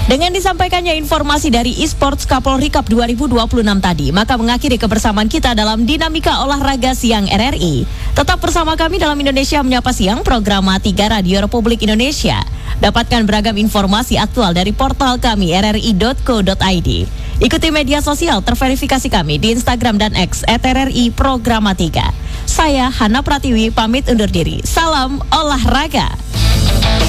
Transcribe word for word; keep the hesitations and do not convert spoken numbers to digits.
Dengan disampaikannya informasi dari eSports Kapolri Cup dua ribu dua puluh enam tadi, maka mengakhiri kebersamaan kita dalam Dinamika Olahraga Siang R R I. Tetap bersama kami dalam Indonesia Menyapa Siang, program tiga Radio Republik Indonesia. Dapatkan beragam informasi aktual dari portal kami r r i dot co dot i d. Ikuti media sosial terverifikasi kami di Instagram dan X at R R I Programa tiga. Saya Hana Pratiwi pamit undur diri. Salam olahraga.